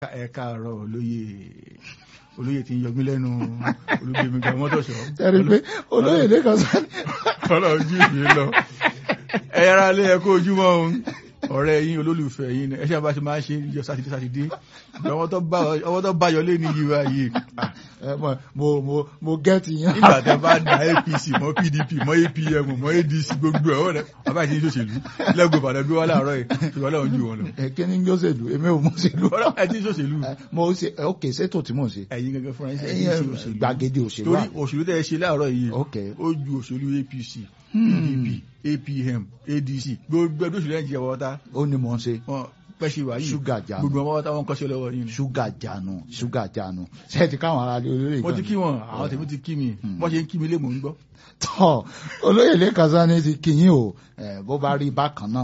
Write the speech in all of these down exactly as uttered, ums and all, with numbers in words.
ẹ káàárọ̀ olóyè olóyè tí ń yọgbí lẹ́nu Olúgbémiga Mọ́tòṣọ́. ẹ̀rí pé olóyè lẹ́kàn sáré. ọlọ́run ojú ìwé lọ ẹ yára lé ẹ kó ojúmọ́ òun ọ̀rẹ́ yín olólùfẹ́ yín ẹ ṣe bá ṣe máa ṣe ìjọ sátidé sátidé ọwọ́ tó bá yọlé ní yìí báyìí. mo mo mo gẹ́ẹ̀tì yín. nígbà tí a bá da A P C mọ́ P D P mọ́ A P M mọ́ A D C gbogbo ẹ̀ ọ̀rẹ́ bàbá ìṣe ìṣòṣèlú lẹ́gbẹ̀ẹ́ Ìbàdàn bí wọ́n láàárọ̀ yìí ṣùgbọ́n láwọn jù wọn lọ. ẹ kí ni ń yọ́sẹ̀lú èmi ò mọ̀ ṣèlú. ọ̀rọ̀ ẹ ti ń ṣòṣèlú. mo ṣe ok ṣètò tí mò ń ṣe. ẹ̀yin gẹ́gẹ́ fúnra yín ṣe gbàgede òṣèlú. torí òṣèlú tẹ́ ẹ ṣe láàárọ̀ yìí ok ó ju òṣèlú A P C P D P A P M A D C gbogbo ẹgbẹ́ òṣèlú ẹ̀ ń jẹ́ wọ́ta. ó ní mò ń ṣe. pẹ́ṣẹ̀ wáyé ṣúgà jánu gbogbo ọmọ táwọn kọ́ṣẹ́ lọ́wọ́ yìí ni. ṣúgà jánu ṣúgà jánu ṣe ti káwọn ará olóyè kan. mo ti kí wọn àwọn tèmi ti kí mi wọ́n ṣe ń kí mi lé mò ń gbọ́. tọ́ olóyè lẹ́kàn sáré ti kí yín o bó bá rí bákan náà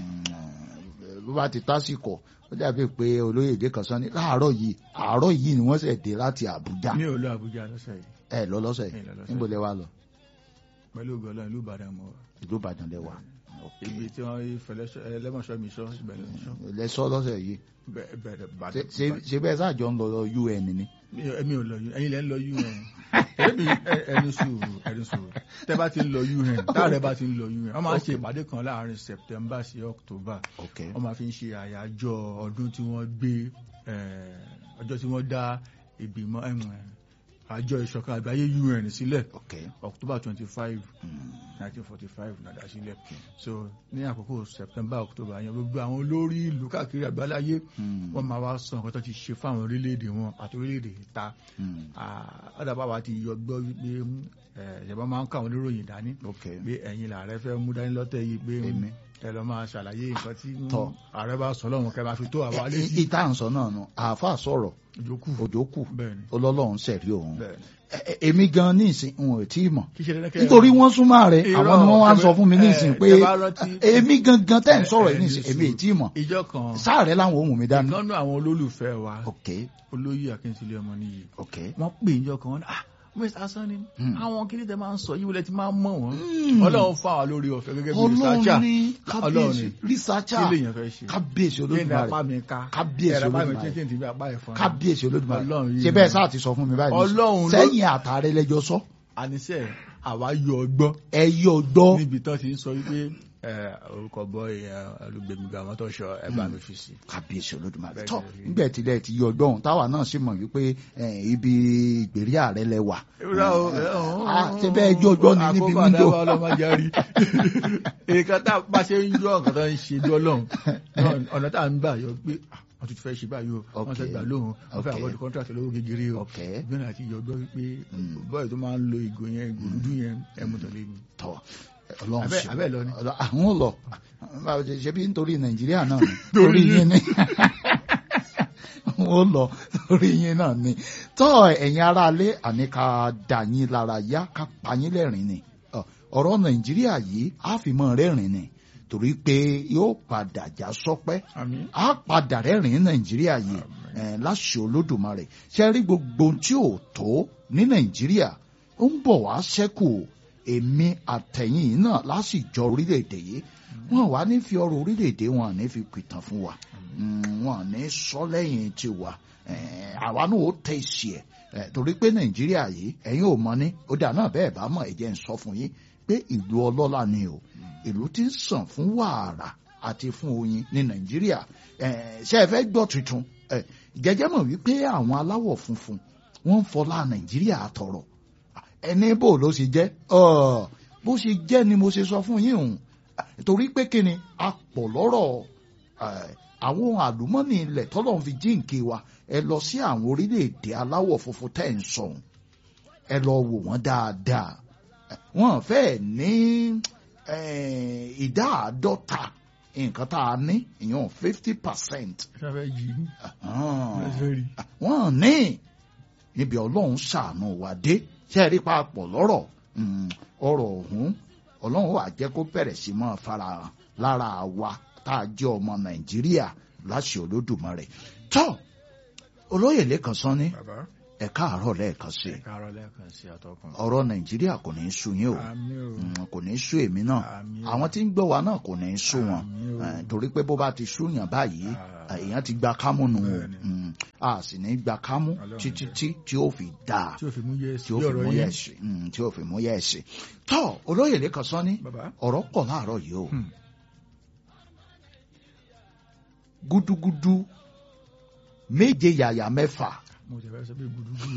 bó bá ti tásìkò ó dàbí pé olóyè lẹ́kàn sáré láàárọ̀ yìí àárọ̀ yìí ni wọ́n ṣẹ̀ dé láti Àbújá. mi ò lọ Àbújá lọ́sẹ̀ yìí. ẹ lọ lọ́sẹ̀ yìí níbo lẹ wá lọ. pẹ̀lú ògbọ́n ìlú Ìbàdàn mọ́. ìlú Ìbàdàn lẹ wá. ibi tí wọ́n fẹlẹ́ ẹlẹ́mọ̀ṣọ́ mi sọ ìbẹ̀rẹ̀ mi sọ. lẹ́sọ́ lọ́sẹ̀ yìí. bẹ̀rẹ̀ bàdàn. ṣe bẹ́ẹ̀ sáàjọ ń lọ U N ni. èmi ò lọ ẹ̀yin lẹ́ ń lọ U N. ẹ̀mí ẹni sùúrù ẹni sùúrù tẹ́ bá ti ń lọ U N táàrẹ̀ bá ti ń lọ U N wọ́n máa ń ṣe ìpàdé kan láàárín September sí October. wọ́n máa fi ń ṣe àyájọ́ ọdún tí wọ́n gbé ọjọ́ tí wọ́n dá ìgbìmọ̀ àjọ ìṣọ̀kan àgbáyé U N sílẹ̀ October twenty five nineteen forty five nàdá sílẹ̀ so ní àkókò September October yẹn gbogbo àwọn olórí ìlú káàkiri àgbáláyé wọ́n máa wá sọ nǹkan tó ti ṣe fáwọn orílẹ̀-èdè wọn àti orílẹ̀-èdè ìta ọ̀dàbà wa ti yọ gbọ́ wípé ìjọba máa ń kọ́ àwọn oníròyìn dání pé ẹ̀yin làárẹ̀ fẹ́ mú dání lọ́tẹ̀ yìí pé ẹ lọ máa ṣàlàyé nǹkan tí ààrẹ bá sọ lọ́wọ́ kẹ́ máa fi tó àwa létí. ìta ń sọ náà nù àáfàá sọ̀rọ̀ òjòkù ọlọ́lọ́run sẹ̀rí òun èmi gan ní ìsìn n ò tí ì mọ̀ nítorí wọ́n súnmọ́ rẹ̀ àwọn ni wọ́n wá ń sọ fún mi ní ìsìn pé èmi gangan tẹ́ ń sọ̀rọ̀ ní ìsìn èmi ì tí ì mọ̀ sáàrẹ̀ láwọn ohun mi dání. ìkànnì àwọn olólùfẹ́ wa olóyè Akíntúndé Ọmọníyì wọ́n pè ìjọ kan wọn Mr. Sani àwọn kìíní tẹ máa ń sọ yíwọlẹ tí máa ń mọ̀ wọ́n Ọlọ́run fún àwọn lórí ọ̀fẹ́ gẹ́gẹ́ bí researcher Ọlọ́run ni researcher kí lèèyàn fẹ́ ṣe kábíyèsí Olódùmarè kábíyèsí Olódùmarè kábíyèsí Olódùmarè ṣe bẹ́ẹ̀ sáà ti sọ fún mi báyìí sẹ́yìn àtàrẹ lẹ́jọ́ sọ. àníṣe àwa yọ ọgbọ́n ẹ yọ ọgbọ́n níbi tán ti ń sọ wípé orúkọ bọ́ Olúgbémiga Mọ́tòṣọ́ ẹ bá mi fi sí. kábíyèsí Olódùmarè tọ́ nígbà tílẹ̀ ti yọ ọgbọ́n táwa náà sì mọ̀ wípé ibi ìgbèrí ààrẹ lẹ wà. ṣé bẹ́ẹ̀ yọ ọgbọ́n ni níbi wíńdò. àkókò àdáwà ọlọ́mọdé rí èèkàn tá a bá ṣe ń yọ ọ̀kan tó ń ṣe jọ lọ́hùn ọ̀nà tá à ń gbà yọ pé wọ́n ti fẹ́ ṣe báyìí o wọ́n fẹ́ gbà lóhùn wọ́n fẹ́ àwọ́dù contract lówó gegere o ìgbóná àti ìyọ̀gbọ́ wípé bọ́ọ̀lù tó máa ń lo ìgò yẹn ìgò dúdú yẹn ẹ̀mú tọ̀lé mi. tọ́ Ọlọ́run ṣe abẹ́ lọ ni. àwọn lọ ṣe bí nítorí Nàìjíríà náà ni torí yín ni wọ́n lọ torí yín náà ni tọ́ ẹ̀yin aráalé àní ká dà yín lára yá ká pa yín lẹ́rìn ni ọ̀rọ̀ Nàìjíríà yìí á fi mọ́ rẹ́rìn ni torí pé yóò padà já sọpẹ́ á padà rẹ́rìn Nàìjíríà yìí láṣẹ Olódùmarè ṣe rí gbogbo tí ò tó ní Nàìjíríà ó ń bọ̀ wá ṣẹ́kù èmi àtẹ̀yìn náà lásìjọ orílẹ̀-èdè yìí wọ́n wá ní fi ọ̀rọ̀ orílẹ̀-èdè wọn ní fi pìtàn fún wa wọn ní sọ lẹ́yìn tiwa àwa náà ó tẹ̀ sí ẹ̀ torí pé Nàìjíríà yìí ẹ̀yin ò mọ̀ ní ó dà náà bẹ́ẹ̀ bá mọ̀ ẹ jẹ́ ń sọ fún yín pé ìlú ọlọ́lá ni o ìlú tí ń sàn fún wàrà àti fún oyin ní Nàìjíríà ṣé ẹ fẹ́ gbọ́ tuntun jẹ́jẹ́ mọ̀ wípé àwọn aláwọ̀ funfun wọ́n ń fọlá Nàìjíríà tọrọ ẹni bò ló ṣe jẹ́ bó ṣe jẹ́ ni mo ṣe sọ fún yín òun torí pé kí ni a pọ̀ lọ́rọ̀ àwọn àlùmọ́nì ilẹ̀ tọ́lọ́ fi jíǹkì wa ẹ lọ sí àwọn orílẹ̀-èdè aláwọ̀ funfun tẹ́ ń sọ̀hún ẹ lọ wò wọ́n dáadáa wọ́n fẹ́ẹ̀ ní ìdá àádọ́ta nǹkan tá a ní ìyẹn fifty percent. wọ́n ní níbi Ọlọ́run ṣàánú wa dé ṣe é rí papọ̀ lọ́rọ̀ ọ̀rọ̀ ọ̀hún Ọlọ́run wà jẹ́ kó bẹ̀rẹ̀ sí máa farahàn lára wa tá a jẹ́ ọmọ Nàìjíríà láṣẹ Olódùmarè tó olóyè Lékan Sanni ẹ káàárọ̀ lẹ́ẹ̀kan sí ẹ káàárọ̀ lẹ́ẹ̀kan sí àtọkùn. ọ̀rọ̀ Nàìjíríà kò ní í sú yín o kò ní í sú èmi náà àwọn tí ń gbọ́ wa náà kò ní í sú wọn torí pé bó bá ti sú yàn báyìí èèyàn ti gba kámú nù a sì ní gba kámú títí tí tí ó fi dáa tí ó fi mú yẹ́sì tí ó fi mú yẹ́sì tí ó fi mú yẹ́sì tọ́ olóyè lẹ́kàn sọ ní ọ̀rọ̀ pọ̀ láàárọ̀ yìí o gúdúgúdú méje yàyà mẹ́fà mo jẹ́ fẹ́ sọ pé gúdúgúdú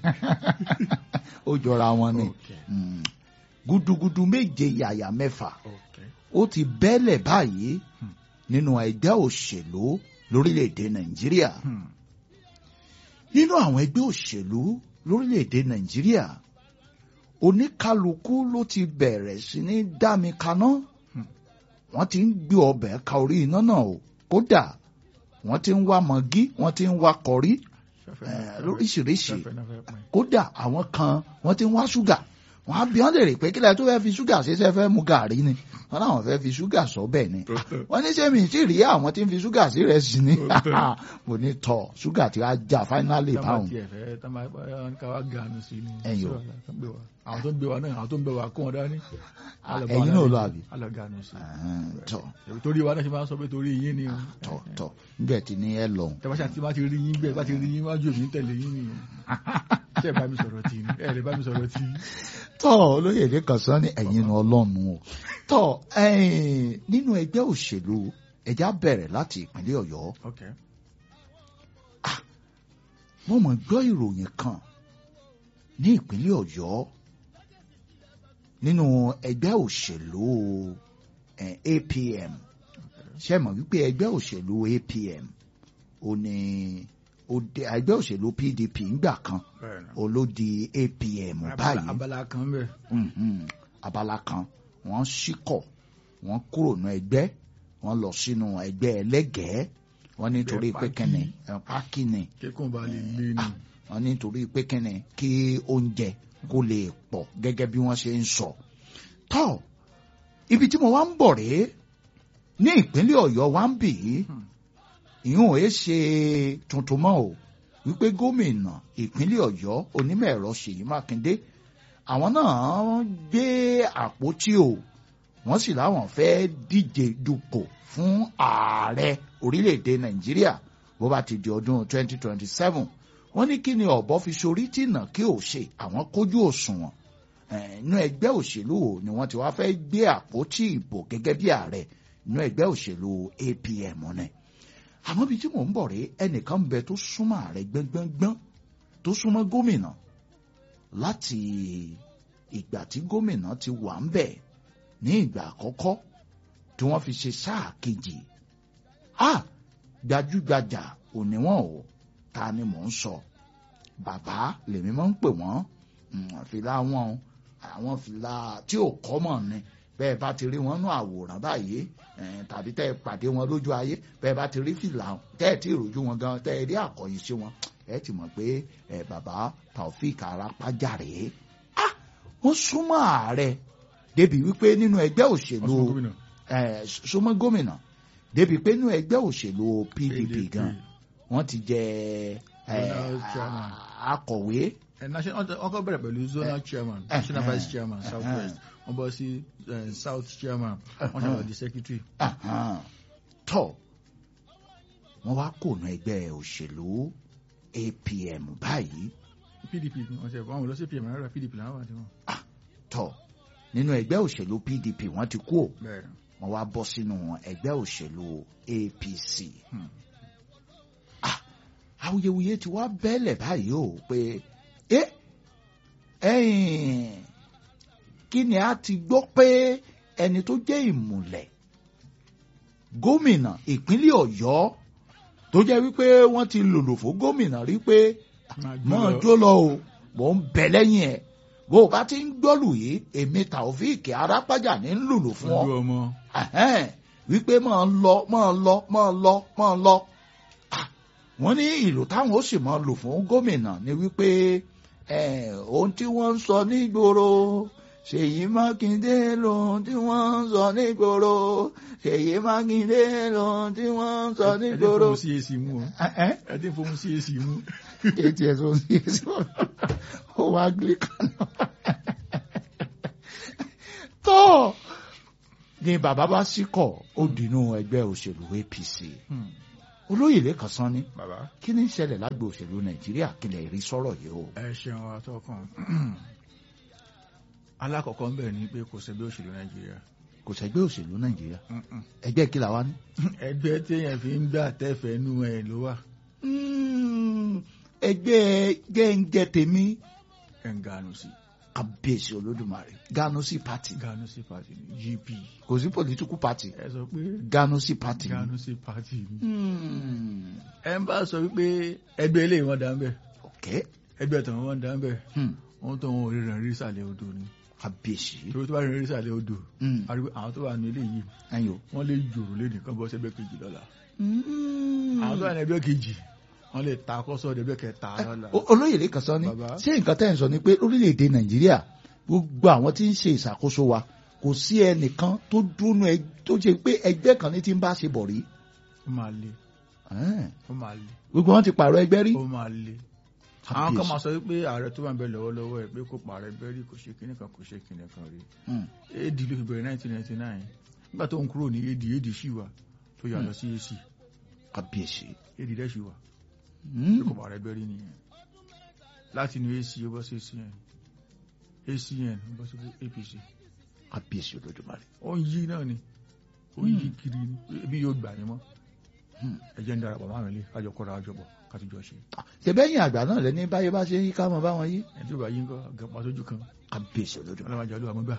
ó jọra wọn ni gúdúgúdú méje yàyà mẹ́fà ó ti bẹ́lẹ̀ báyìí nínú ẹgbẹ́ òṣèlú lórílẹ̀‐èdè nàìjíríà nínú àwọn ẹgbẹ́ òṣèlú lórílẹ̀‐èdè nàìjíríà oníkálukú ló ti bẹ̀rẹ̀ sí ní dámi kaná wọ́n ti ń gbé ọbẹ̀ ka orí iná náà o kódà wọ́n ti ń wá mọ́gí wọ́n ti ń wá kọrí lóríṣiríṣi kódà àwọn kan wọ́n ti ń wá ṣúgà wọ́n á bí wọ́n lè rè pé kílẹ̀ tó fẹ́ fi ṣúgà ṣe ṣe fẹ́ mu gàrí ni wọ́n láwọn fẹ́ fi ṣúgà sọ bẹ́ẹ̀ ni wọ́n ní sẹ́mi tí rí àwọn tí ń fi ṣúgà sí rẹ̀ sí ni mo ní tọ̀ ṣúgà tí wàá jà fáínálì báwọn. ẹ̀yin o àwọn tó ń gbé wa náà àwọn tó ń gbé wa kó wọn dání. ẹ̀yin náà lọ àbí. tọ torí wa náà ṣe máa ń sọ pé torí yín ni. tọ tọ níbẹ̀ tí ní ẹ lọ. tẹ́wọ́sà tí bá ti rí yín bẹ́ẹ̀ bá ti rí yín wájú òbí tẹ̀lé yín ni ṣe bá mi sọ̀rọ̀ tí ẹ lè bá mi sọ̀rọ̀ tí. tọ́ olóyè èdè kan sọ ní ẹ̀yin nu ọlọ́run o tọ́ nínú ẹgbẹ́ òṣèlú ẹ̀já bẹ̀rẹ̀ láti ìpínlẹ̀ ọ̀yọ́. mo mọ̀ gbọ́ ìròyìn kan ní ìpínlẹ̀ ọ̀yọ́ nínú ẹgbẹ́ òṣèlú A P M ṣe mọ̀ wípé ẹgbẹ́ òṣèlú A P M ò ní òde ẹgbẹ́ òṣèlú P D P ńgbà kan olódi A P M báyìí abala kan bẹ́ẹ̀. abala kan wọ́n ṣíkọ̀ wọ́n kúrò ní ẹgbẹ́ wọ́n lọ sínú ẹgbẹ́ ẹlẹ́gẹ̀ẹ́ wọ́n nítorí pé kẹ́ni pákí ni kíkún bá lè lé ni wọ́n nítorí pé kẹ́ni kí oúnjẹ kó lè pọ̀ gẹ́gẹ́ bí wọ́n ṣe ń sọ. tọ́ ibi tí mo wá ń bọ̀ rèé ní ìpínlẹ̀ ọ̀yọ́ wá ń bì í ìyún ò ṣe tuntun mọ́ o wípé gómìnà ìpínlẹ̀ ọ̀yọ́ onímọ̀ ẹ̀rọ ṣèyí mákindé àwọn náà gbé àpótí o wọ́n sì láwọn fẹ́ díje dupò fún ààrẹ orílẹ̀-èdè nàìjíríà bó bá ti di ọdún twenty twenty seven wọ́n ní kí ni ọ̀bọ fi sorí tìǹà kí ò ṣe àwọn kójú òṣùwọ̀n inú ẹgbẹ́ òṣèlú ni wọ́n ti wá fẹ́ gbé àpótí ìbò gẹ́gẹ́ bí ààrẹ inú ẹgbẹ́ òṣèlú A P M ni àmọ́ bí tí mò ń bọ̀ rí ẹnìkan ń bẹ tó súnmọ́ ààrẹ gbọ́ngbọ́ngbọ́n tó súnmọ́ gómìnà láti ìgbà tí gómìnà ti wà ń bẹ̀ ní ìgbà àkọ́kọ́ tí wọ́n fi ṣe sáà kejì a gbajúgbajà òní wọn o ta ni mò ń sọ bàbá lèmi máa ń pè wọ́n fìlà wọn àwọn fìlà tí ò kọ́mọ̀ ni bẹ́ẹ̀ bá ti rí wọn nú àwòrán báyìí tàbí tẹ́ ẹ pàdé wọn lójú ayé bẹ́ẹ̀ bá ti rí fìlà tẹ́ ẹ ti ròjú wọn gan tẹ́ ẹ rí àkọ́yìn sí wọn ẹ ti mọ̀ pé bàbá Taofik Arapaja rèé wọ́n súnmọ́ ààrẹ débi wípé nínú ẹgbẹ́ òṣèlú súnmọ́ gómìnà débi pé nínú ẹgbẹ́ òṣèlú P D P gan wọ́n ti jẹ akọ̀wé. ọkọ̀ bẹ̀rẹ̀ pẹ̀lú zonal chairman national vice chairman south west wọ́n bọ́ sí south chairman wọ́n ṣàwọn di secretary. tọ́ wọ́n wá kò ní ẹgbẹ́ òṣèlú A P M báyìí. P D P ni wọ́n ṣe wọ́n lọ sí P M rárá P D P làwọn wà tí wọ́n. tọ́ nínú ẹgbẹ́ òṣèlú P D P wọ́n ti kú ò wọ́n wá bọ́ sínú ẹgbẹ́ òṣèlú A P C. awuyewuye ti wá bẹ́ẹ̀lẹ̀ báyìí o pé ẹ ẹ̀yìn kí ni a ti gbọ́ pé ẹni tó jẹ́ ìmùlẹ̀ gómìnà ìpínlẹ̀ Ọ̀yọ́ tó jẹ́ wípé wọ́n ti lòlò fún gómìnà rí pé mọ́ jó lọ o mò ń bẹ lẹ́yìn ẹ̀ bó o bá ti ń gbọ́lù yìí èmi Taofik Arapaja ní ń lòlò fún ọ wípé máa lọ máa lọ máa lọ máa lọ wọ́n ní ìlú táwọn ó sì máa lò fún gómìnà ni wípé ohun tí wọ́n ń sọ nígboro Ṣèyí Mákindé lóhun tí wọ́n ń sọ nígboro Ṣèyí Mákindé lóhun tí wọ́n ń sọ nígboro. ẹ dín fún sí èsì mú o ẹ dín fún sí èsì mú. ètí ẹ̀ sọ sí èsì mú ó wá gbé kaná. tó ni bàbá bá síkọ̀ ó dínú ẹgbẹ́ òṣèlú A P C olóyè Lékan Sanni bàbá kí ni ń ṣẹlẹ̀ lágbo òṣèlú Nàìjíríà kí lè rí sọ̀rọ̀ yìí o. ẹ ṣeun atọ́kùn alákọ̀ọ́kọ́ ń bẹ̀ ni pé kò ṣẹgbẹ́ òṣèlú Nàìjíríà kò ṣẹgbẹ́ òṣèlú Nàìjíríà ẹgbẹ́ kí la wá ní. ẹgbẹ́ téèyàn fi ń gbà tẹ́fẹ̀ẹ́ nú ẹ̀ ló wà. ẹgbẹ́ gẹ́ǹgẹ́ tèmi Ganusi kábíyèsí Olódùmarè Ganusi party Ganusi party ni G P kò sí political party ẹ sọ pé Ganusi party ni. Ganusi party ni ẹ ń bá sọ wípé ẹgbẹ́ ilé wọn dá ń bẹ̀ ẹgbẹ́ tàn wọn dá ń bẹ̀ wọn tó wọn ò rí rẹ̀ rí sàlẹ̀ odò ni kábíyèsí. torí tó bá rí rẹ̀ rí sàlẹ̀ odò àwọn tó wà ní ilé yìí wọ́n lè jòrò lé nìkan bọ́ sẹ́gbẹ́ kejì lọ́la àwọn tó wà ní ẹgbẹ́ kejì wọ́n lè ta kọ́sọ́ ẹgbẹ́ kẹta lọ́la. olóyè Lékan Sanni ṣé nǹkan tẹ́ ń sọ ni pé orílẹ̀-èdè Nàìjíríà gbogbo àwọn tí ń ṣe ìṣàkóso wa kò sí ẹnìkan tó dúnú ẹ tó ṣe pé ẹgbẹ́ kan ní tí ń bá ṣe bọ̀ rí. ó máa le ó máa le gbogbo wọn ti pààrọ̀ ẹgbẹ́ rí. ó máa le àwọn kan máa sọ wípé ààrẹ tó wà ń bẹ lọ́wọ́lọ́wọ́ ẹ̀ pé kò pààrọ̀ ẹgbẹ́ rí kò ṣe kinní kan kò ṣe kinní kan rí. ad ló fi bẹ̀rẹ̀ nineteen ninety nine nígbà tó ń kúrò ní ad ad ṣì wà tó yà lọ sí ac. kábíyèsí. ad dẹ́ ṣì wà kò pààrọ̀ ẹgbẹ́ rí nìyẹn láti inú ac ó bọ́ sí acn acn ó bọ́ sí apc. kábíyèsí Olódùmarè. ó ń yí náà ni ó ń yí kiri ni bí yóò gbà ní mọ́ ẹ̀jẹ̀ ń darapọ̀ máa rìn lé kájọ kọ́ra àjọ pọ̀ káti jọ ṣe. ṣèbẹ́yìn àgbà náà lẹ́ni báyé bá ṣe yí ká mọ̀ báwọn yí. ẹ̀ tí ó bá yí ń kọ́ gẹ̀pá sójú kan. kábíyèsí Olódùmarè. ọlọ́mọdé olúwa mọ́ gbà.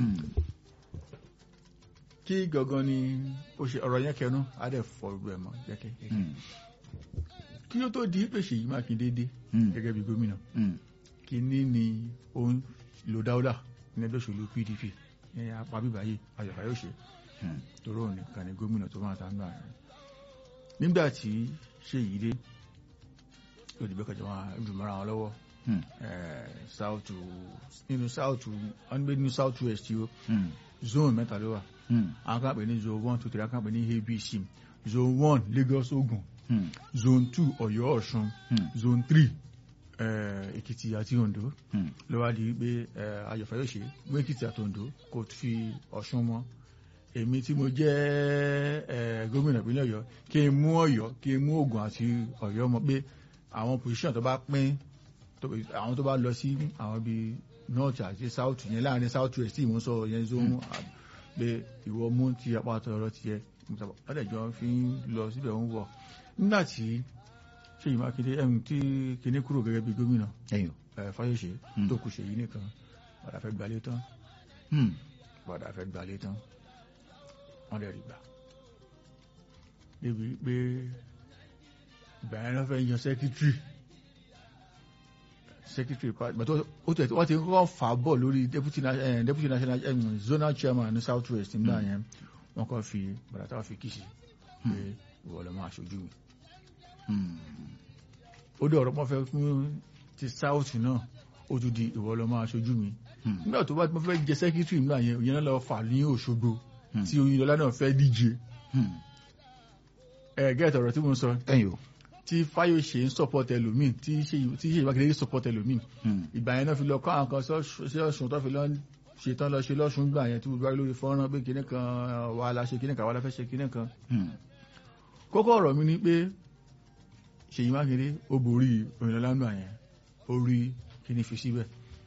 kí gangan ni ó ṣe ọ̀rọ̀ yẹn kẹnu á dẹ̀ fọ gbogbo ẹ̀ mọ́ jẹ́kẹ́. kí ó tó di pé Ṣèyí Mákindé dé gẹ́gẹ́ bí gómìnà kíní ni ó ń lò dáúdà ní ẹgbẹ́ òṣèlú P D P ní apá bíbáyé ayọ̀fà yóò ṣe torí òun nìkan ni gómìnà tó máa ta ń gbà rẹ̀. nígbà tí Ṣèyí dé yóò dìbò kẹjọ wọn ìgbìmọ̀ra wọn lọ́wọ́ south nínú south wọn gbé nínú south west yìí zone mẹ́ta ló wà àwọn kan pè ní zone one two three àwọn kan pè ní A B C zone one Lagos Ogun zone two Ọ̀yọ́ Ọ̀ṣun zone three Èkìtì àti Oǹdó ló wá di pé ayọ̀fà yóò ṣe mú Èkìtì àti Oǹdó kò fi Ọ̀ṣun mọ́ èmi tí mo jẹ́ gómìnà ìpínlẹ̀ Ọ̀yọ́ kí n mú Ọ̀yọ́ kí n mú Ògùn àti Ọ̀yọ́ mọ̀ pé àwọn position tó bá pín àwọn tó bá lọ sí àwọn bíi north àti south yẹn láàrin south west tí ìwọ̀n sọ yẹn zone pé ìwọ mú ti apá ọ̀rọ̀ tiẹ̀ ọ̀dẹ̀jọ́ fi ń lọ síbẹ̀ ń wọ̀ nígbà tí Ṣèyí Mákindé ẹ̀hún tí kinní kúrò gẹ́gẹ́ bí gómìnà Fáyọ̀ṣe tó kù Ṣèyí nìkan padà fẹ́ gbalé tán padà fẹ́ gbalé tán wọ́n lè rí gbà débi pé ìgbà yẹn lọ́ fẹ́ yan sẹ́kítírì secretary but ó tẹ̀ wọ́n ti kọ́ fà bọ̀ lórí deputy national deputy national zonal chairman ní south west nígbà yẹn wọ́n kọ́ fi bàtà táwọn fi kìsì pé ìwọ ló máa ṣojú mi. ó dé ọ̀rọ̀ pọ́n fẹ́ fún ti south náà ó tún di ìwọ ló máa ṣojú mi. nígbà tó bá ti fẹ́ jẹ secretary nígbà yẹn ìyẹn náà lọ fà ní Òṣogbo tí Oyinlọ́lá náà fẹ́ díje. ẹ gẹ́tọ̀ ọ̀rọ̀ tí mo ń sọ tí Fáyọ̀ṣe ń support ẹlòmíì tí Ṣèyí Mákindé support ẹlòmíì ìgbà yẹn náà fi lọ kọ́ àwọn kan sí Ọ̀ṣun tó fi lọ ṣetán lọ ṣe lọ́ṣun gbà yẹn tí gbogbo lórí fọ́nrán pé kinní kan wà la ṣe kinní kan wà la fẹ́ ṣe kinní kan. kókó ọ̀rọ̀ mi ni pé Ṣèyí Mákindé ó borí Oyinlọ́lá gbà yẹn ó rí kinní fi síbẹ̀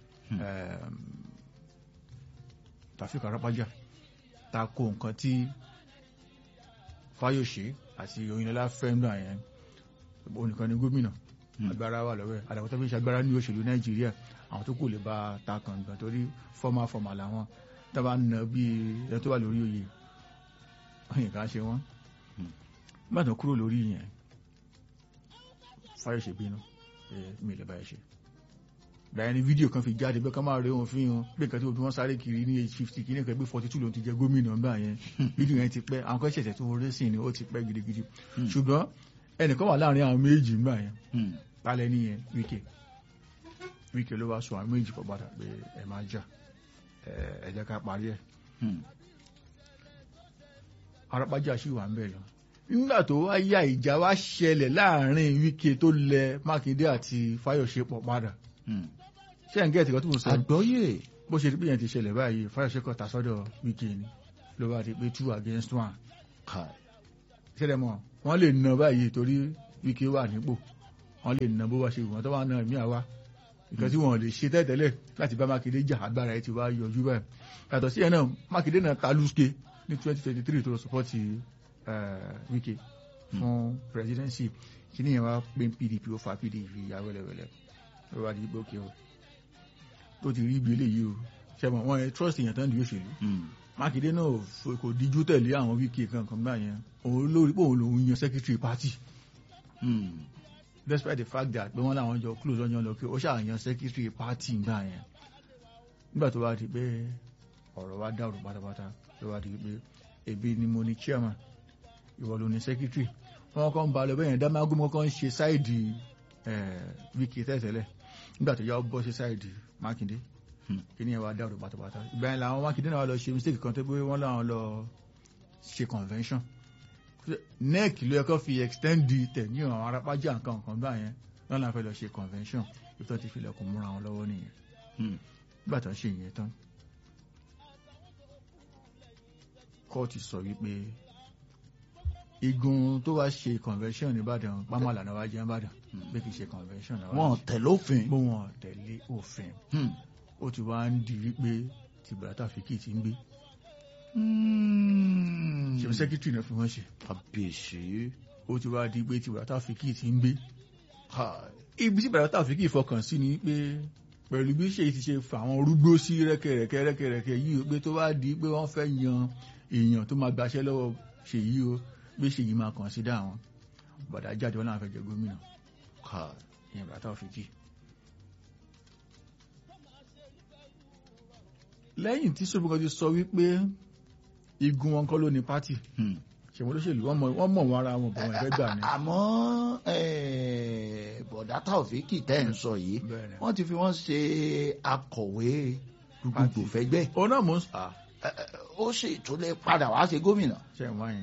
Taofeek Arapaja ta ko nǹkan tí Fáyọ̀ṣe àti Oyinlọ́lá fẹ́ gbà yẹn onìkan ni gómìnà agbára wà lọ́wọ́ ẹ̀ àdàkọ́ tó fi ṣe agbára ní òṣèlú Nàìjíríà àwọn tó kù lè bá ta kàn gbà torí fọ́mà fọ́mà làwọn tábà nà bí ẹ tó wà lórí oyè nǹkan ṣe wọ́n gbàtàn kúrò lórí yẹn Fáyọ̀ṣe bínú pé mi lè bá ẹ ṣe báyìí ni fídíò kan fi jáde bẹ́ẹ̀ ká máa rí ohun fi hàn pé nǹkan tí wọ́n sáré kiri ní age fifty kìíní kan pé forty two ló ti jẹ gómìnà ńgbà yẹn fídíò yẹn ti pẹ́ àwọn kan ṣẹ̀ṣẹ̀ tó wọlé sí ni ó ti pẹ́ gidigidi ṣùgbọ́n ẹnìkan wà láàrin àwọn méjì ńgbà yẹn pálẹ̀ nìyẹn Wike Wike ló wá sọ àwọn méjì pọ̀ padà pé ẹ máa jà ẹ jẹ́ ká parí ẹ̀ Arapaja sì wà ń bẹ̀ lọ nígbà tó wá yá ìjà wá ṣẹlẹ̀ láàrin Wike tó lẹ Mákindé àti Fáyọ̀ṣe pọ̀ padà ṣé ẹ̀ ń gẹ́ẹ̀tì kan tó ń sọ àgbọ́yé bó ṣe rí pé yẹn ti ṣẹlẹ̀ báyìí Fáyọ̀ṣe kọ́ ta sọ́dọ̀ Wike ni ló bá di pé two against one ṣẹlẹ̀ mọ́ wọ́n lè na báyìí torí Wike wà nípò wọ́n lè na bó wá ṣe wọ́n tó wá na ẹ̀mí àwa nǹkan tí wọ́n lè ṣe tẹ́tẹ́lẹ̀ láti bá Mákindé jà agbára ẹ̀ ti wá yọjú báyìí yàtọ̀ sí ẹ̀ náà Mákindé náà ta lùsùké ní twenty twenty three tó sọpọ́tì Wike fún presidency kí ni yẹn wá pé P D P ó fa P D P ya wẹ́lẹ́wẹ́lẹ́ ó wá di gbókè o tó ti rí ibi eléyìí o ṣẹ́mọ̀ wọ́n ẹ trust èèyàn tán di òṣèlú Mákindé náà kò díjú tẹ̀lé àwọn Wike kankan báyẹn òun lórí pé òun lòun yan secretary party despite the fact that pé wọ́n láwọn jọ close ọjọ́ lọ pé ó ṣàyàn secretary party gbà yẹn nígbà tó wá di pé ọ̀rọ̀ wá dàrú pátápátá tó wá di pé ebi ni mo ní chairman ìwọ ló ní secretary wọ́n kàn ń ba lọ bẹ́yẹn dámágún kàn ń ṣe sáìdì Wike tẹ́tẹ́lẹ̀ nígbà tó yá ọ bọ́ sí sáìdì Mákindé kí ni ẹ wá dàrú pátápátá ìgbà yẹn làwọn Mákindé náà lọ ṣe mistake kan tó pé wọ́n láwọn lọ ṣe convention N E C ló yẹ kó fi extend di tẹ̀yìn àwọn arápájà nǹkan nǹkan gbà yẹn lọ́nà fẹ́ lọ ṣe convention ìtọ́ ti fi lẹ́kùn múra wọn lọ́wọ́ nìyẹn nígbà tó ń ṣe ìyẹn tán kóòtù sọ wípé igun tó wá ṣe convention ní Ìbàdàn pàmòlà náà wá jẹ́ Ìbàdàn pé kì í ṣe convention náà wọ́n tẹ̀lé òfin bó wọn tẹ̀lé òfin ó ti wá ń di wípé tìbúrátà fìkì ti ń gbé ṣe secretary náà fi wọ́n ṣe àbèṣe ó ti wá di pé tìbúrátà fìkì ti ń gbé ibi tí tìbúrátà fìkì fọkàn sí ni pé pẹ̀lú bí ṣe ti ṣe fà àwọn rúgbó sí rẹ́kẹ̀rẹ́kẹ́ rẹ́kẹ̀rẹ́kẹ́ yìí pé tó wá di pé wọ́n fẹ́ yan èèyàn tó máa gbaṣẹ́ lọ́wọ́ Ṣèyí o pé Ṣèyí máa kàn sí dáwọn bàdá jáde wọn láwọn fẹ́ jẹ gómìnà ìyẹn bàtà òfìkì. lẹ́yìn tí sọ́bùkọ́ ti sọ wípé igun wọn kọ́ ló ní pátì ṣèwọ́n lóṣèlú wọ́n mọ̀ wọn ara wọn bọ̀ wọn ẹ̀fẹ́ gbà ni. àmọ́ bọ̀dá Taofiki tẹ́ ń sọ yìí wọ́n ti fi wọ́n ṣe akọ̀wé gbogbo fẹ́gbẹ́. ó náà mọ̀ sá. ó sì tún lè padà wá ṣe gómìnà. ṣe ń wáyé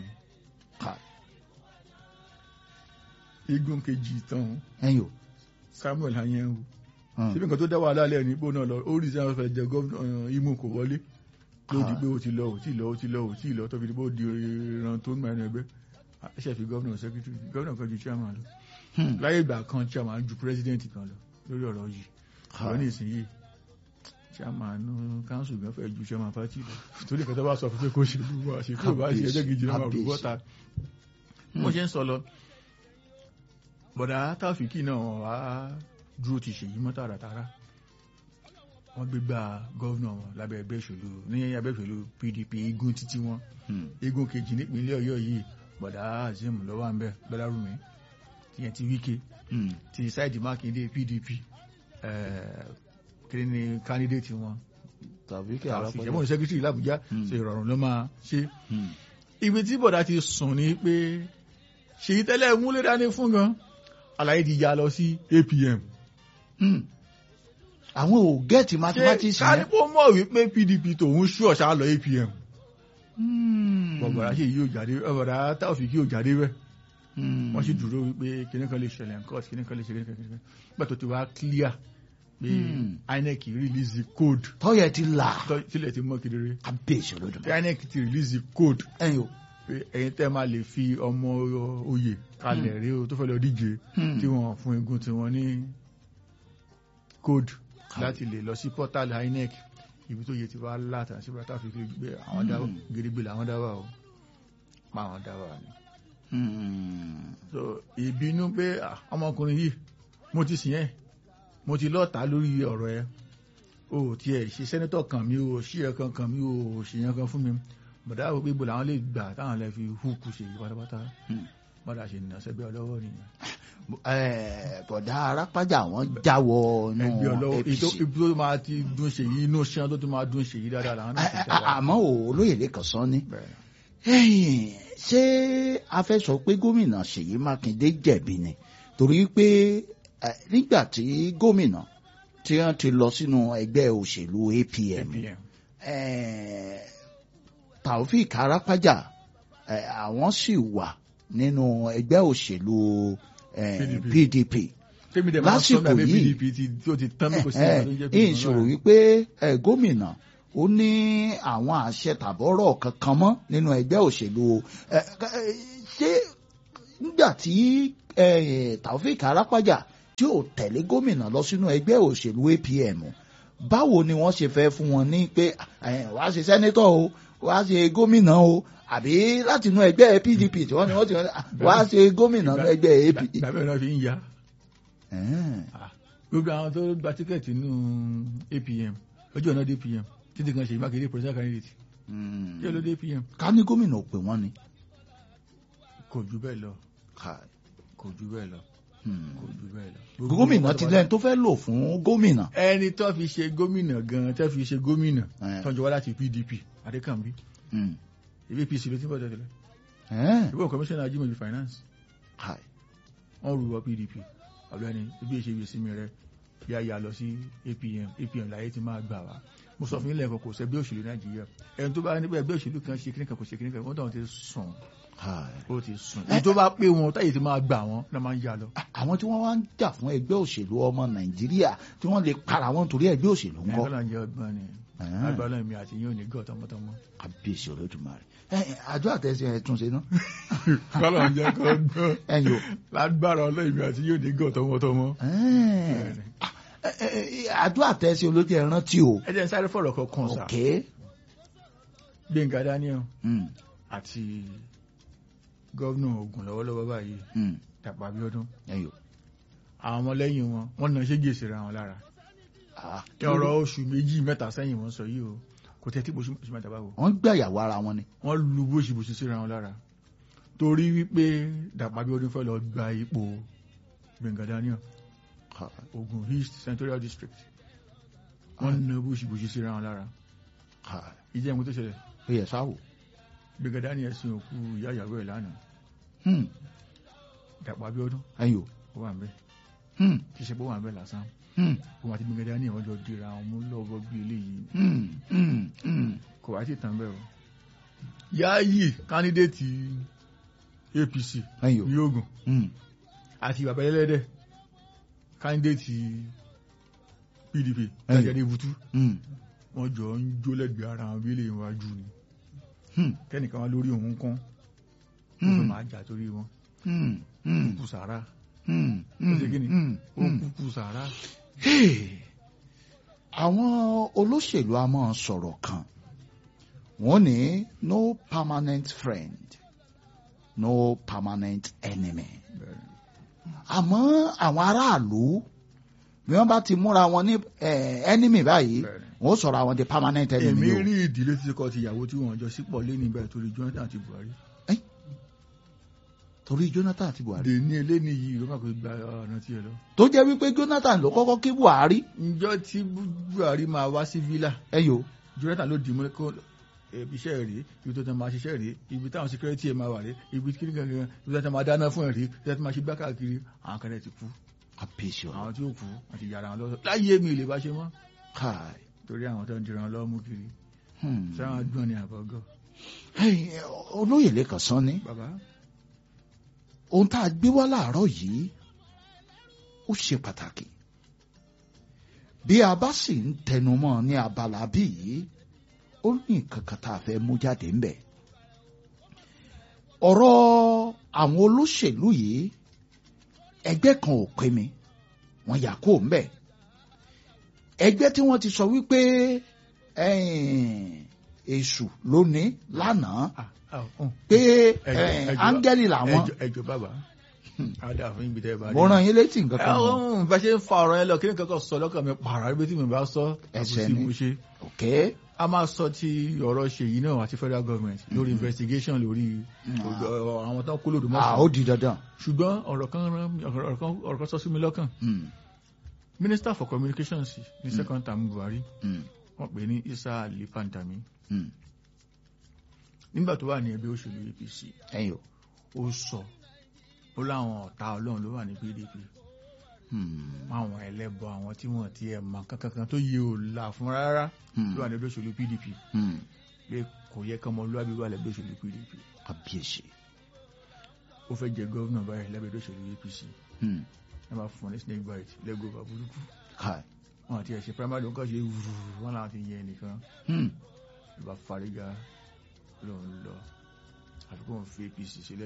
igun kejì tán ẹ̀yìn o Samuel Anyanwu síbi nǹkan tó dá wàhálà lẹ́yìn nígbó náà lọ ó rí sáwọn fẹ́ jẹ gómìnà Imo kò wọlé ló di pé ó ti lọ ó ti lọ ó ti lọ ó ti lọ tó fi di pé ó di ìran tó ń mẹ́rin ẹgbẹ́ ẹ̀ṣẹ̀ fi gómìnà secretary gómìnà kan ju chairman lọ láyé ìgbà kan chairman ju president kan lọ lórí ọ̀rọ̀ yìí ọ̀rọ̀ ní ìsinyìí chairman council gan fẹ́ ju chairman party lọ torí nǹkan tó bá sọ fún pé kó ṣe lù wá ṣe kó bá ṣe ẹjẹ́ gidi náà máa rú bọ́ta mo ṣe ń sọ lọ bọ̀dá Taofiki náà wá dúró ti Ṣèyí mọ́ tààràtàrà wọ́n gbégbá gọ́vnà wọn lábẹ́ ẹgbẹ́ ìṣèlú ní abẹ́ ìṣèlú P D P igun títí wọn igun kejì nípínlẹ̀ Ọ̀yọ́ yìí bọ̀dá Azeem lọ́wọ́ à ń bẹ̀ Bọ́lárùmí tìyẹn ti Wike ti sáìdì Mákindé P D P kí ni candidate wọn tàbí kí àràpọ̀ ìjẹ́bọ̀n secretary l'Àbújá ṣe ìrọ̀rùn ló máa ṣe ibi tí bọ̀dá ti sùn ní pé Ṣèyí tẹ́lẹ̀ múlẹ̀ dání fún gan àlàyé ti ya lọ sí A P M. àwọn ò gẹ́ẹ̀tì mathematics yẹn. ṣé kánípò mọ̀ wípé P D P tòun ṣú ọ̀ṣà lọ A P M. bọ̀bọ̀dá ṣe yìí ò jáde bọ̀bọ̀dá Taofiki ò jáde bẹ́ẹ̀. wọ́n sì dúró wípé kíní kan lè ṣẹlẹ̀ nǹkan kíní kan lè ṣe kíní kan kíní kan nígbà tó ti wá clear pé I N E C release the code. tọ́yẹ̀ ti là. tílẹ̀ ti mọ́ kedere. abéṣe olódùn. I N E C ti release the code. ẹ̀yin o. ẹ̀yin tẹ́ máa lè fi ọmọ oyè kalẹ̀ rí o tó fẹ́ lọ díje tí wọ́n fún igun tí wọ́n ní code láti lè lọ sí portal I N E C ibi tó yẹ ti wá látà sí bàtà fi gbé àwọn dáwà gírígbé làwọn dáwà o pa àwọn dáwà ni. so ìbínú pé ọmọkùnrin yìí mo ti sìn ẹ́ mo ti lọ́ọ̀tà lórí ọ̀rọ̀ ẹ̀ o tiẹ̀ ṣe sẹ́nitọ̀ kan mi o ṣí ẹ̀ kan kan mi o ṣèyàn kan fún mi bọ̀dá àwọn gbégbó làwọn lè gbà táwọn lè fi húkú ṣe yí pátápátá bọ́dà ṣe nà sẹ́gbẹ́ ọlọ́wọ́ nìyẹn. bọ̀dá arápájà wọn jáwọ́ nù A P C. ibi tó máa ti dún ṣe yí inú ṣan tó tún máa dún ṣe yí dáadáa làwọn náà ti dára. àmọ́ olóyè lẹ́kàn sọ ni ṣé a fẹ́ sọ pé gómìnà Ṣèyí Mákindé jẹ̀bi ni torí pé nígbà tí gómìnà tí wọ́n ti lọ sínú ẹgbẹ́ òṣèlú A P M Taofik Arápájà àwọn sì wà nínú ẹgbẹ́ òṣèlú P D P lásìkò yìí ìṣòro wípé gómìnà ó ní àwọn àṣẹ tàbọ̀rọ̀ kankan mọ́ nínú ẹgbẹ́ òṣèlú ṣé nígbà tí Taofeek Arapaja tí ò tẹ̀lé gómìnà lọ sínú ẹgbẹ́ òṣèlú A P M báwo ni wọ́n ṣe fẹ́ fún wọn ní pé wàá ṣe sẹ́nétọ̀ o wàá ṣe gómìnà o àbí láti inú ẹgbẹ́ P D P tí wọ́n ní wọ́n ti wàá ṣe gómìnà ẹgbẹ́ A P M. bàbá náà fi ń ya gbogbo àwọn tó gba tíkẹ́ẹ̀tì nínú A P M ọjọ́ náà dé A P M títí kan Ṣèyí Mákindé presidential candidate kí ló dé A P M. ká ní gómìnà ò pè wọ́n ni. kò jù bẹ́ẹ̀ lọ kò jù bẹ́ẹ̀ lọ kò jù bẹ́ẹ̀ lọ. gómìnà ti lẹ́yìn tó fẹ́ lò fún gómìnà. ẹni tó fi ṣe gómìnà gan-an tó fi ṣe gómìnà tọ́jú wá láti P D P Adékànbí ibi A P C ló ti bọ̀ tẹ́lẹ̀ ìwọ commissioner Ajimobi finance wọ́n rú wọ P D P ọ̀gbẹ́ni ibi ìṣèwé sinmi rẹ yá ya lọ sí A P M A P M láyé tí máa gbà wá mo sọ fún ilé ẹ̀kọ́ kò sẹ́gbẹ́ òṣèlú Nàìjíríà ẹni tó bá níbẹ̀ ẹgbẹ́ òṣèlú kan ṣe kíníkan kò ṣe kíníkan wọ́n tàn ti sùn ó ti sùn èyí tó bá pé wọn táyé ti máa gbà wọn náà máa ń yá lọ. àwọn tí wọ́n wá ń jà fún ẹgbẹ́ òṣèlú ọmọ Nàìjíríà tí wọ́n lè para wọn torí ẹgbẹ́ òṣèlú ńkọ́. ẹgbẹ́ náà jẹ́ ọgbọ́n ni agbára mi àti yín ò ní gọ́ tọmọtọmọ. àbíyèsí Olódùmarè àjọ àtẹ̀sí ẹ̀ tún ṣe ná. kọ́lọ̀ ń jẹ́ kọ́ gbọ́ lágbára ọlọ́run mi àti yín ò ní gọ́ tọmọtọmọ. àjọ àtẹ̀sí olójú ẹ̀ rántí o. ẹ jẹ́ n sáré fọ̀rọ̀ kan sá. Gbénga Daniel àti gọ́vnà Ògùn lọ́wọ́lọ́wọ́ báyìí Dàpọ̀ Abíọ́dún àwọn ọmọlẹ́yìn wọn wọ́n náà ṣe gèsè ra wọn lára ọ̀rọ̀ oṣù méjì mẹ́ta sẹ́yìn wọ́n sọ yìí o kò tẹ́ tí oṣù mẹ́ta báwo. wọ́n gbàyàwó ara wọn ni. wọ́n lu bóṣìbòṣì síra wọn lára torí wípé Dàpọ̀ Abíọ́dún fẹ́ lọ gba ipò Gbénga Daniel Ògùn East Senatorial District wọ́n ná bóṣìbòṣì síra wọn lára ìjẹ́ ìmú tó ṣẹlẹ̀. ó yẹ sáwò. Gbénga Daniel sin òkú ìyá ìyàwó ẹ̀ lánàá Dàpọ̀ Abíọ́dún ẹ̀yọ́ ó wà ń bẹ̀ kì í ṣe pé ó wà ń bẹ̀ lásán òun àti Gbénga Daniel wọ́n jọ dira àwọn mú lọ́wọ́ bí eléyìí kò wá sí tàn bẹ́ẹ̀ o. Yáyì kándídéètì A P C ní Ògùn àti Bàbá Ẹlẹ́dẹ̀ kándídéètì P D P Jáde Butu wọ́n jọ ń jó lẹ́gbẹ̀ẹ́ ara wọn bí eléyìí wájú ni kẹ́nìkan wá lórí òun kan ó fẹ́ máa jà torí wọn kúkú sàárà ó ṣe kí ni ó kúkú sàárà. àwọn olóṣèlú a máa sọ̀rọ̀ kan wọ́n ní no permanent friend no permanent enemy àmọ́ àwọn aráàlú bí wọ́n bá ti múra wọn ní enemy báyìí wọ́n sọ̀rọ̀ àwọn di permanent enemy. èmi rí ìdílé tí kò ti ìyàwó tí wọ́n jọ sípò lé níbẹ̀ torí Jonathan àti Buhari. torí Jonathan àti Buhari. dè ní eléni yìí ló máa kó gba ọ̀nà tiẹ̀ lọ. tó jẹ́ wípé Jonathan ló kọ́kọ́ kí Buhari. ǹjọ́ tí Buhari máa wá sí villa. ẹ yo. Jonathan ló dì mú kó iṣẹ́ rèé ibi tó tẹ́ máa ṣiṣẹ́ rèé ibi táwọn security ẹ̀ máa wà rèé ibi kí nìkan ibi tó tẹ́ máa dáná fún ẹ̀ rèé ibi tó tẹ́ máa ṣe gbá káàkiri àwọn kan ti kú. àpèsè àwọn tí ó kú àti yàrá wọn lọ́sọ̀ láyé mi lè bá ṣe mọ́. káì. torí àwọn tó ń diran lọ́mú kiri. sáwọn gbọ́n ni àbọ̀gọ́. olóyè lẹ́kàn sán ni. bàbá. ohun tá a gbé wá láàárọ̀ yìí ó ṣe pàtàkì bí a bá sì ń tẹnumọ́ ní abala bí yìí ó ní nǹkan kan tá a fẹ́ mú jáde ńbẹ̀ ọ̀rọ̀ àwọn olóṣèlú yìí ẹgbẹ́ kan ò pè mí wọ́n yà kó ńbẹ̀ ẹgbẹ́ tí wọ́n ti sọ wípé èṣù lónìí lánàá pé áńgẹ́lì làwọn. ẹjọ bàbá adá fún ibi tẹ bá rí. mo ràn yín létí nǹkan kan. ẹ̀hún bá ṣe ń fa ọ̀rọ̀ yẹn lọ kí ni kankan sọ lọ́kàn mi pààrọ̀ ibi tí mi bá sọ. ẹsẹ̀ ni ok. a máa sọ ti ọ̀rọ̀ Ṣèyí náà àti federal government lórí investigation lórí àwọn tó ń kó lòdù mọ́sán. ó di dandan. ṣùgbọ́n ọ̀rọ̀ kan ọ̀rọ̀ kan sọ sí mi lọ́kàn. minister for communications ní second term Buhari wọ́n pè ní Isa Ali Pantami nígbà tó wà ní ẹgbẹ́ òṣèlú A P C ẹ̀yọ́ ó sọ ó láwọn ọ̀tá ọlọ́run ló wà ní P D P àwọn ẹlẹ́bọ àwọn tí wọ́n ti ẹ̀ mọ̀ kankan tó yẹ ò là fún rárá ló wà ní ẹgbẹ́ òṣèlú P D P pé kò yẹ kí ọmọlúwàbí wà lẹ́gbẹ́ òṣèlú P D P. àbíyèsí. ó fẹ́ jẹ gọ́vnà báyìí lẹ́gbẹ́ òṣèlú A P C ẹ máa fún ọ ní snake bite lẹ́gọ̀ọ́fà burúkú wọn àti ẹ̀ṣẹ̀ primary ló ń kọ́ ṣe wùrù wọn làwọn ti yẹ nìkan ìbá fariga lòun lọ àfikún fi A P C sílẹ̀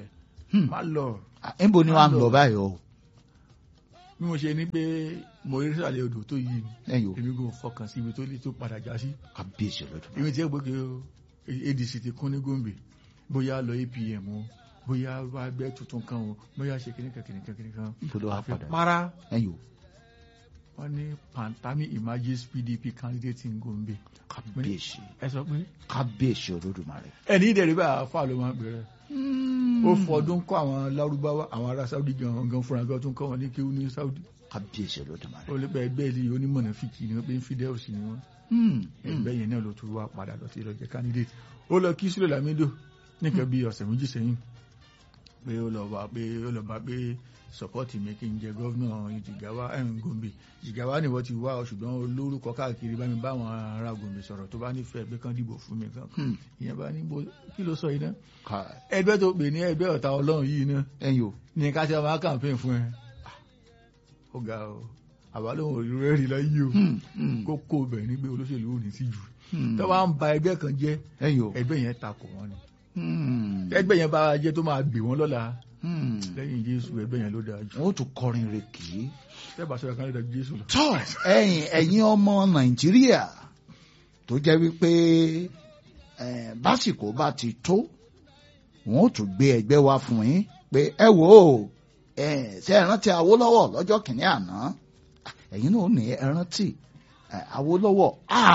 má lọ. níbo ni wàá ń lọ báyìí o. bí mo ṣe ní pé mo rí sàlẹ̀ odò tó yí ni ẹ̀yọ́ èmi kò fọkàn sí ibi tó lè tó padà já sí. kábíyèsí lọ́dún. èmi tí ẹ gbókè A D C ti kún ní Gombe bóyá lọ A P M o bóyá wá gbẹ́ tuntun kan o bóyá ṣe kìnìkan kìnìkan kìnìkan. níbo wàá padà. para ẹ̀yọ́. wọ́n ní Pantami emerges P D P candidate in Gombe. kábíyèsí. ẹ sọ pé. kábíyèsí Olódùmarè. ẹni ìdẹ̀rẹ̀ bá àfa ló máa ń bẹ̀rẹ̀. ó fọdún kọ́ àwọn lárúbáwá àwọn ará Saudi gan gan fúnra gan tún kọ́ wọn ní kéwú ní Saudi. kábíyèsí Olódùmarè. ó lè bẹ ẹgbẹ́ ilé onímọ̀nà fìkì ni wọ́n pé ń fidel sí ni wọ́n. ẹgbẹ́ yẹn náà ló tún wá padà lọ sí ìlọ́jẹ́ candidate. ó lọ kí Sule Lamido nìkan bíi ọ̀sẹ̀ méjì sẹ́yìn pé ó lọ bá pé ó lọ bá pé support mi kí n jẹ gọ́vnà Jigawa ẹ̀hún Gombe Jigawa ni wọ́n ti wá ọ ṣùgbọ́n olórúkọ káàkiri bá mi bá àwọn ará Gombe sọ̀rọ̀ tó bá nífẹ̀ẹ́ pé kán dìbò fún mi kan ìyẹn bá ní kí ló sọ yìí náà ẹgbẹ́ tó pè ní ẹgbẹ́ ọ̀tá Ọlọ́run yìí náà ẹ̀yọ́ ní ká ṣe máa campaign fún ẹ ó ga ọ àbálòhùn òrìrẹ́ rí láyé o kó kó bẹ̀ ní pé olóṣèlú ò ní sí jù tó bá ń ba ẹgbẹ́ kan jẹ́ ẹgbẹ́ yẹn takò wọ́n ni ẹgbẹ́ yẹn bá jẹ́ tó máa gbè wọ́n lọ́la lẹ́yìn Jésù ẹgbẹ́ yẹn ló dáa jù. wọ́n tún kọrin rẹ̀ kì í. sẹ́bà sọ̀rọ̀ kan ló dáa Jésù lọ. tọ́ ẹ̀yin ẹ̀yin ọmọ Nàìjíríà tó jẹ́ wípé básìkò bá ti tó wọ́n tún gbé ẹgbẹ́ wá fún yín pé ẹ wò ó ṣe é rántí Awólọ́wọ̀ lọ́jọ́ kìíní àná ẹ̀yin náà ní ẹ rántí Awólọ́wọ̀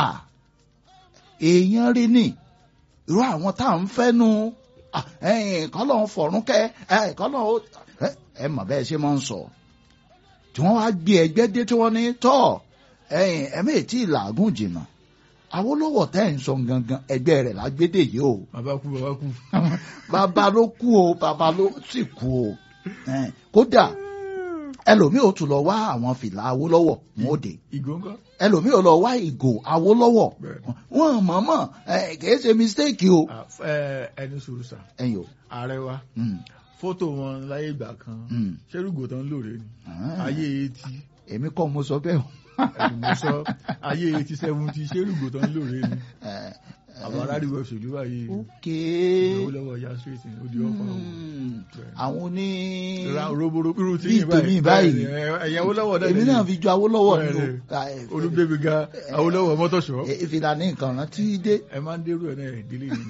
èèyàn rí ni irú àwọn tá à ń fẹ́ nu kọ́lọ́ ń fọ̀rún kẹ́ kọ́lọ́ ẹ mọ̀ bẹ́ẹ̀ ṣe máa ń sọ tí wọ́n wá gbé ẹgbẹ́ dé tí wọ́n ní tọ́ ẹ̀mí ètí ìlàgùn jìnnà Awólọ́wọ̀ tẹ́ ń sọ gangan ẹgbẹ́ rẹ̀ lágbédè yìí o. bàbá kú bàbá kú. bàbá ló kú o bàbá ló sì kú o kódà ẹlòmíì ò tún lọ wá àwọn fìlà Awólọ́wọ̀ wọn ò dé. ìgò ńkọ́. ẹlòmíì ò lọ wá ìgò Awólọ́wọ̀ wọn mọ̀ọ́mọ̀ kìí ṣe mistake o. ẹni sùúrù sà. ẹyọ. ààrẹ wa fótó wọn láyé ìgbà kan ṣérùgò tán lóore ni ayé etí. èmi kọ́ mo sọ bẹ́ẹ̀ o. ẹ̀dùn mo sọ ayé etí seventy ṣérùgò tán lóore ni àwọn aráàlú òṣèlú báyìí. ok. ìyàwó lọ́wọ́ ya straight ni ó di ọkọ̀ ọ̀hún. àwọn oní. roboro irú tí yìí báyìí. báyìí ẹ̀yàwó lọ́wọ́ náà. èmi náà fi ju Awólọ́wọ̀ nù. olùgbèbìga Awólọ́wọ̀ mọ́tòṣọ́. ìfìlà ní nǹkan rántí dé. ẹ máa ń dérú ẹ̀ náà ìdílé yìí.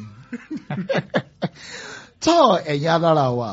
tọ́ ẹ̀yin alára wa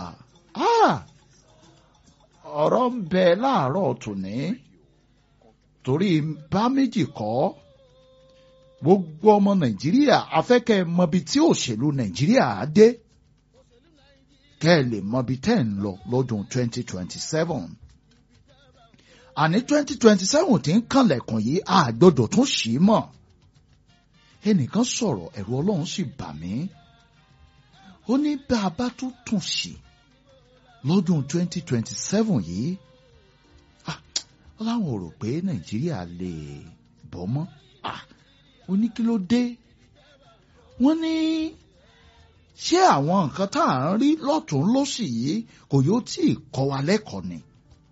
ọ̀rọ̀ ń bẹ láàárọ̀ tòní torí bá méjì kọ́ gbogbo ọmọ Nàìjíríà afẹ́kẹ́ mọbi tí òṣèlú Nàìjíríà dé kẹ́ ẹ lè mọbi tẹ́ ń lọ lọ́dún twenty twenty seven àní twenty twenty seven tí ń kànlẹ̀kùn yìí àgbọ̀dọ̀ tún ṣì í mọ̀ ẹnìkan sọ̀rọ̀ ẹ̀rù Ọlọ́run sì bà mí ó ní bá a bá tún tún sí lọ́dún twenty twenty seven yìí láwọn ò rò pé Nàìjíríà lè bọ́ mọ́ ó ní kí ló dé wọ́n ní ṣé àwọn nǹkan tá à ń rí lọ́tún lósì yìí kò yóò tí ì kọ́ wa lẹ́kọ̀ọ́ ni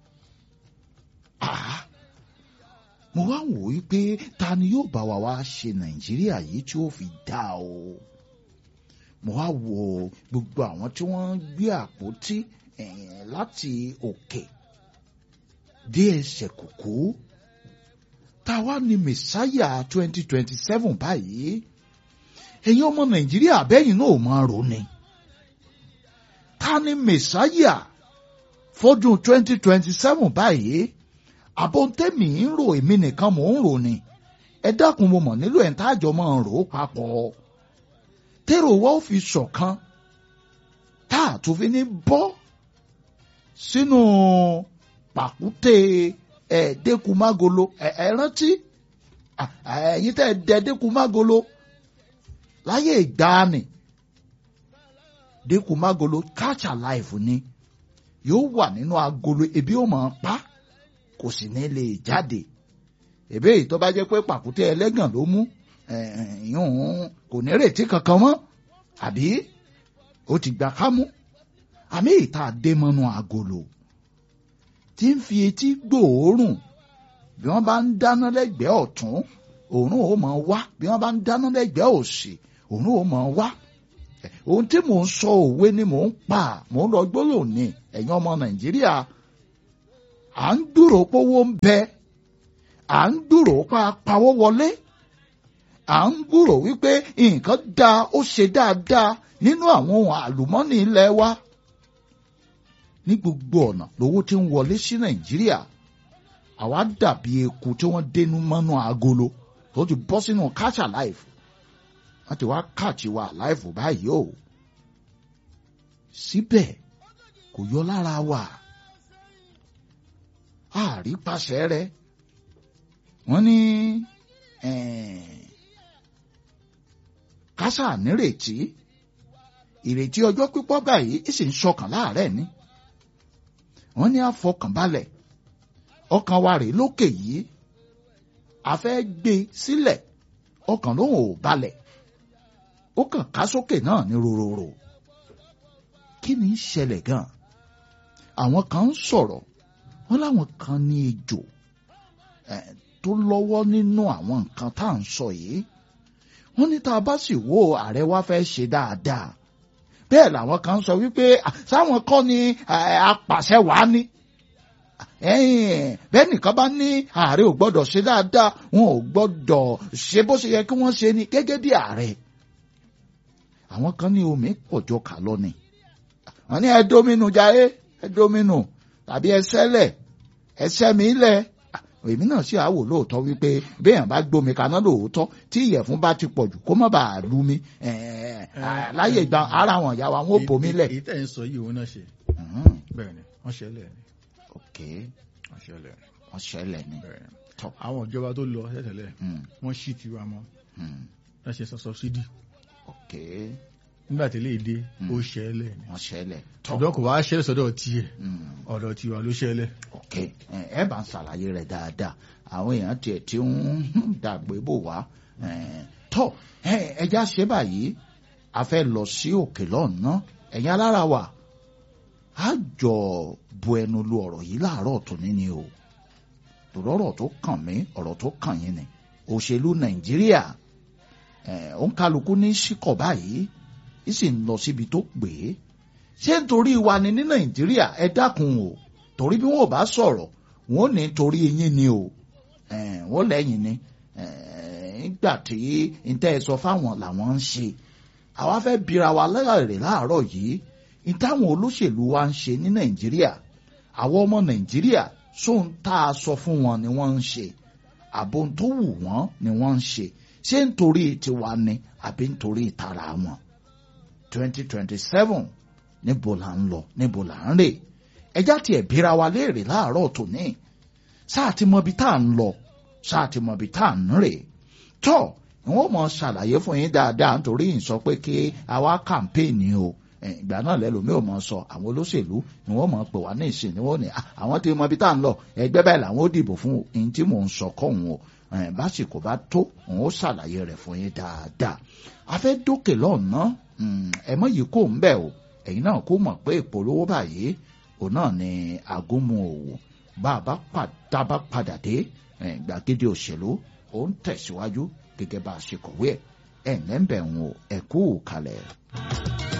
mo wá wò ó pé ta ni yóò bá wa wá ṣe Nàìjíríà yìí tí ó fi dá o mo wá wo gbogbo àwọn tí wọ́n gbé àpótí láti òkè dé ẹsẹ̀ kùkú táwa ni mẹsáyà twenty twenty seven báyìí ẹ̀yin ọmọ Nàìjíríà bẹ́yìn náà máa rò ni ta ni mẹsáyà fọ́dún twenty twenty seven báyìí àbọ̀ntẹ́mì ń rò èmi nìkan mò ń rò ni ẹ dákun mo mọ̀ nílò ẹ̀ ń tájọ máa rò ó papọ̀ tẹ́rọ wa ó fi ṣọ̀kan tá a tún fi ní bọ́ sínú pàkúté ẹ̀ẹ́dẹ́kùmágolo ẹ rántí ẹ̀yin tẹ́ ẹ dẹ dẹ́kùmágolo láyé ìgbàanì dẹ́kùmágolo catch alive ni yóò wà nínú agolo ebi ó máa pa kò sì ní lè jáde èbí èyí tó bá jẹ́ pé pàkúté ẹlẹ́gàn ló mú ẹ̀yìn kò ní retí kankan mọ́ àbí ó ti gbà kámú àmì ìta àdémọ́nú agolo tí ń fi etí gbòòórùn bí wọ́n bá ń dáná lẹ́gbẹ̀ẹ́ ọ̀tún òórùn ó máa wá bí wọ́n bá ń dáná lẹ́gbẹ̀ẹ́ òsì òórùn ó máa wá ohun tí mò ń sọ òwe ni mò ń pa mò ń lọ gbólóhùn ní ẹ̀yin ọmọ Nàìjíríà à ń dúró pówó ń bẹ à ń dúró pa pawó wọlé à ń gbúrò wípé nǹkan dáa ó ṣe dáadáa nínú àwọn ohun àlùmọ́nì ilẹ̀ wa ní gbogbo ọ̀nà lówó tí ń wọlé sí Nàìjíríà àwa dàbí eku tí wọ́n dénú mọ́nú agolo tó ti bọ́ sínú catch alive wọ́n ti wá catch wa alive báyìí o síbẹ̀ kò yọ lára wa àárí pàṣẹ rẹ̀ wọ́n ní kásá nírètí ìrètí ọjọ́ pípọ́ báyìí ìsì ń ṣọkàn láàárẹ̀ ni wọ́n ní àfọkànbalẹ̀ ọkàn wa rèé lókè yìí a fẹ́ gbé sílẹ̀ ọkàn lóhùn ò balẹ̀ ó kàn ká sókè náà ní rororo kí ni í ṣẹlẹ̀ gan àwọn kan ń sọ̀rọ̀ wọ́n láwọn kan ní ejò tó lọ́wọ́ nínú àwọn nǹkan tá à ń sọ yìí wọ́n ní tá a bá sì wo ààrẹ wa fẹ́ ṣe dáadáa bẹ́ẹ̀ làwọn kan sọ wípé sáwọn kọ́ ni apàṣẹ wàá ní bẹ́ẹ̀ nìkan bá ní ààrẹ ò gbọ́dọ̀ ṣe dáadáa wọn ò gbọ́dọ̀ ṣe bó ṣe yẹ kí wọ́n ṣe ni gẹ́gẹ́ bí ààrẹ àwọn kan ní omi pọ̀jọ kà lọ ni wọ́n ní ẹ dómìnù jàre ẹ dómìnù tàbí ẹ sẹ́lẹ̀ ẹ sẹ́mi lẹ̀ èmi náà sì àwò lóòótọ́ wípé béèyàn bá gbómi kaná lóòótọ́ tí ìyẹ̀fun bá ti pọ̀jù kó má bàa lu mi láyé ìgbà ara wọn ìyá wa wọn ò bomi lẹ̀. èyí tẹ̀ ń sọ yìí òun náà ṣe bẹ́ẹ̀ ni wọ́n ṣẹlẹ̀ ni. ok wọ́n ṣẹlẹ̀ ni. wọ́n ṣẹlẹ̀ ni. àwọn ìjọba tó lọ tẹ́tẹ̀lẹ̀ wọ́n ṣì tiwa mọ́ wọ́n ṣe sọ́sọ́sídì. ok nígbà tí lè dé ó ṣẹlẹ̀ ni. wọ́n ṣẹlẹ̀. ọ̀dọ́ kò wá ṣẹlẹ̀ sọ́dọ̀ tiẹ̀ ọ̀dọ̀ tiwa ló ṣẹlẹ̀. ok ẹ bá ń ṣàlàyé rẹ̀ dáadáa àwọn èèyàn tiẹ̀ tí ń dàgbé bò wá tọ́ ẹja ṣe báyìí a fẹ́ lọ sí òkè lọ́nà ẹ̀yin alára wa a jọ bu ẹnu lu ọ̀rọ̀ yìí láàárọ̀ tó ní ni o ọ̀rọ̀ tó kàn mí ọ̀rọ̀ tó kàn yín ni òṣèlú Nàìjíríà òǹkálukú ní síkọ̀ báyìí ìsì ń lọ síbi tó pè é ṣé nítorí wa ni ní Nàìjíríà ẹ dákun o torí bí wọn ò bá sọ̀rọ̀ wọn ò ní torí yín ni o wọn lẹ́yìn ni nígbà tí n tẹ́ ẹ sọ fáwọn làwọn ń ṣe àwa fẹ́ bira wa lẹ́rẹ̀ láàárọ̀ yìí n táwọn olóṣèlú wa ń ṣe ní Nàìjíríà àwọn ọmọ Nàìjíríà sóhun tá a sọ fún wọn ni wọ́n ń ṣe àbò tó wù wọ́n ni wọ́n ń ṣe ṣé nítorí tiwa ni àbí nítorí ìtara wọn twenty twenty seven níbo là ń lọ níbo là ń rè ẹjá tiẹ̀ bira wa léèrè láàárọ̀ tòní sáà ti mọ ibi tá à ń lọ sáà ti mọ ibi tá à ń rè tọ́ wọ́n mọ̀ ṣàlàyé fún yín dáadáa nítorí ìsọ pé kí àwa kàmpéènì o ìgbà náà lẹ́lòmí ò mọ̀ sọ àwọn olóṣèlú ni wọ́n mọ̀ pè wá ní ìsìn ni wọ́n ní àwọn tí mọ ibi tá à ń lọ ẹgbẹ́ báyìí làwọn ó dìbò fún ohun tí mò ń sọ kọ́ òun o básìkò bá tó òun ó ṣàlàyé rẹ̀ fún yín dáadáa a fẹ́ dókè lọ́nà ẹ mọ̀ yìí kò ń bẹ̀ o ẹ̀yin náà kó mọ̀ pé ìpolówó báyìí òun náà ni agúnmu òwò bá a bá padà dé gbàgede òṣèlú ó ń tẹ̀síwájú gẹ́gẹ́ bá a ṣe kọ̀wé ẹ̀ ẹ̀ ń bẹ̀ ń o ẹ̀kú kalẹ̀.